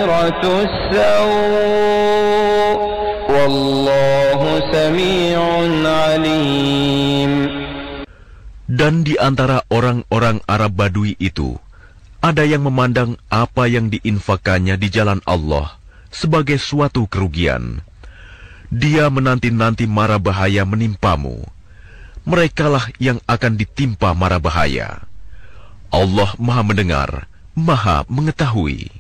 دابرة السوء والله سميع عليم. Dan di antara orang-orang Arab Badui itu, ada yang memandang apa yang diinfakannya di jalan Allah sebagai suatu kerugian. Dia menanti-nanti mara bahaya menimpamu. Merekalah yang akan ditimpa mara bahaya. Allah Maha Mendengar, Maha Mengetahui.